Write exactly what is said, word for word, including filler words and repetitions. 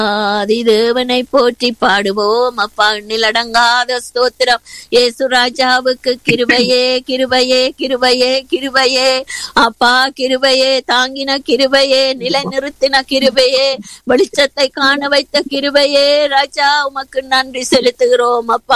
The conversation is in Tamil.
ஆதி தேவனை போற்றி பாடுவோம். அப்பா எண்ணிலடங்காத ஸ்தோத்திரம் இயேசு ராஜாவுக்கு. கிருபையே கிருபையே கிருபையே கிருபையே அப்பா, கிருபையே தாங்கின கிருபையே, நிலை நிறுத்தின கிருபையே, வெளிச்சத்தை காண வைத்த கிருபையே ராஜா, உமக்கு நன்றி செலுத்துகிறோம் அப்பா.